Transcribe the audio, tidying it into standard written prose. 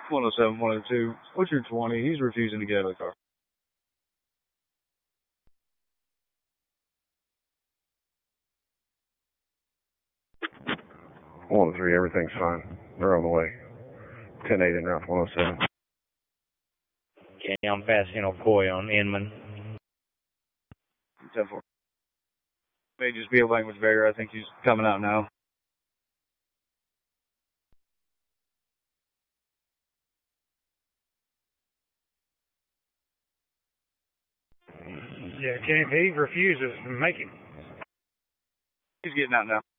107, 102. What's your 20? He's refusing to get out of the car. One three, everything's fine. They're on the way. 10-8 en route 107. Okay, I'm passing Coy on Inman. 10-4. May just be a language barrier. I think he's coming out now. Yeah, he refuses to make it. He's getting out now.